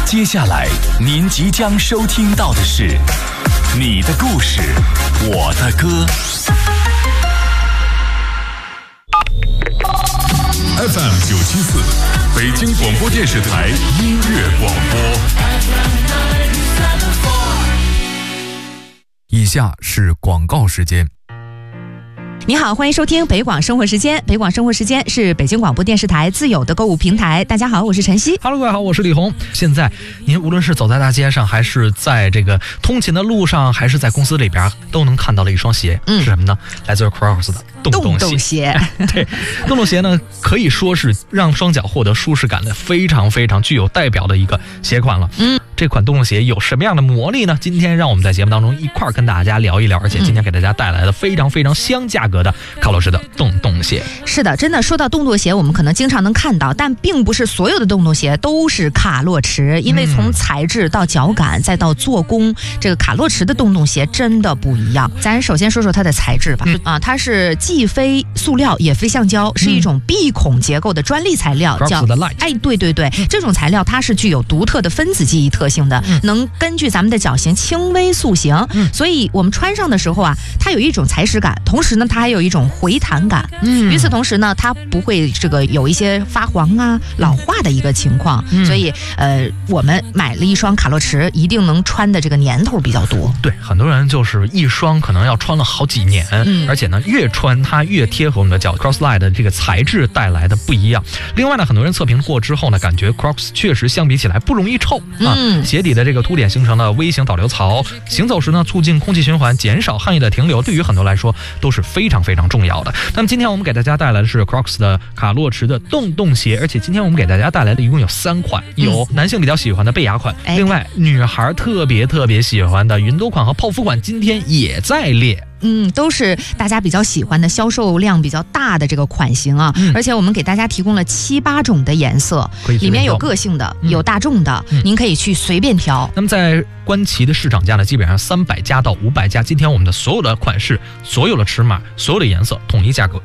接下来您即将收听到的是你的故事，我的歌。FM 974，北京广播电视台音乐广播。以下是广告时间。 你好，欢迎收听北广生活时间。北广生活时间是北京广播电视台自有的购物平台。大家好，我是晨曦。 Hello， 各位好，我是李红。现在您无论是走在大街上，还是在这个通勤的路上，还是在公司里边，都能看到了一双鞋，是什么呢？来自 Crocs 的洞洞鞋。对，洞洞鞋呢，可以说是让双脚获得舒适感的非常非常具有代表的一个鞋款了。这款洞洞鞋有什么样的魔力呢？今天让我们在节目当中一块儿跟大家聊一聊，而且今天给大家带来了非常非常香价格的卡洛驰的洞洞鞋。 是的，真的说到洞洞鞋，我们可能经常能看到，但并不是所有的洞洞鞋都是卡洛驰，因为从材质到脚感再到做工，这个卡洛驰的洞洞鞋真的不一样。咱首先说说它的材质吧。它是既非塑料也非橡胶，是一种闭孔结构的专利材料，叫对，这种材料它是具有独特的分子记忆特性的，能根据咱们的脚型轻微塑形，所以我们穿上的时候啊，它有一种踩实感，同时呢，它还有一种回弹感。与此同时呢，它不会有一些发黄啊、老化的一个情况，所以我们买了一双卡洛驰，一定能穿的这个年头比较多。 对，很多人就是一双可能要穿了好几年，而且呢，越穿它越贴合我们的脚。Crosslite 的这个材质带来的不一样。另外呢，很多人测评过之后呢，感觉 Crocs 确实相比起来不容易臭啊。鞋底的这个凸点形成了微型导流槽，行走时呢促进空气循环，减少汗液的停留，对于很多来说都是非常非常重要的。那么今天我们给大家带来的是 Crocs 的卡洛驰的洞洞鞋，而且今天我们给大家带来的一共有3款，有男性比较喜欢的贝雅款，另外女孩特别喜欢的云朵款和泡芙款，今天也在列。 都是大家比较喜欢的，销售量比较大的这个款型啊，而且我们给大家提供了7、8种的颜色，里面有个性的，有大众的，您可以去随便挑。 那么在官旗的市场价呢，基本上300加到500加。今天我们的所有的款式、所有的尺码、所有的颜色，统一价格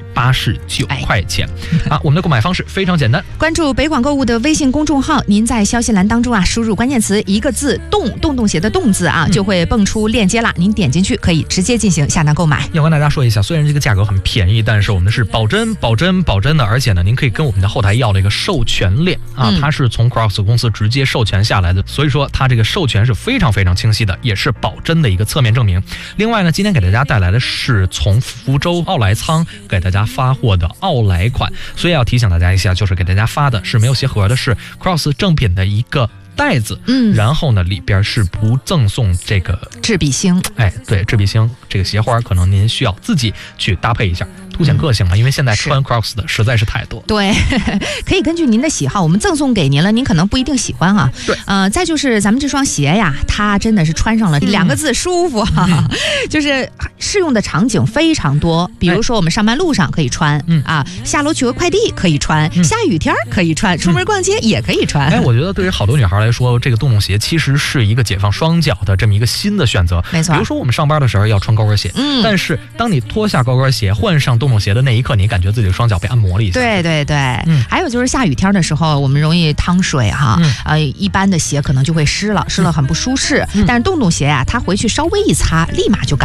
189块钱。我们的购买方式非常简单， 关注北广购物的微信公众号，您在消息栏当中输入关键词一个字洞洞鞋的洞字就会蹦出链接了，您点进去可以直接进行下单购买。 要跟大家说一下，虽然这个价格很便宜，但是我们是保真的，而且呢，您可以跟我们的后台要了一个授权链它是从 Crocs 公司直接授权下来的，所以说它这个授权是非常非常清晰的，也是保真的一个侧面证明。另外呢，今天给大家带来的是从福州奥莱仓给大家发货的奥莱款，所以要提醒大家一下，就是给大家发的是没有鞋盒的，是 Crocs 正品的一个袋子，然后呢，里边是不赠送这个制笔芯。 对，制笔芯这个鞋花可能您需要自己去搭配一下，凸显个性嘛，因为现在穿 Crocs 的实在是太多。 对，可以根据您的喜好，我们赠送给您了，您可能不一定喜欢哈。 对， 再就是咱们这双鞋呀，它真的是穿上了2个字舒服就是适用的场景非常多，比如说我们上班路上可以穿，下楼取个快递可以穿，下雨天可以穿，出门逛街也可以穿。 我觉得对于好多女孩来说，这个洞洞鞋其实是一个解放双脚的这么一个新的选择。 没错， 比如说我们上班的时候要穿高跟鞋，但是当你脱下高跟鞋换上洞洞鞋的那一刻，你感觉自己的双脚被按摩了一下。 对，还有就是下雨天的时候，我们容易趟水一般的鞋可能就会湿了很不舒适，但是洞洞鞋它回去稍微一擦，立马就干。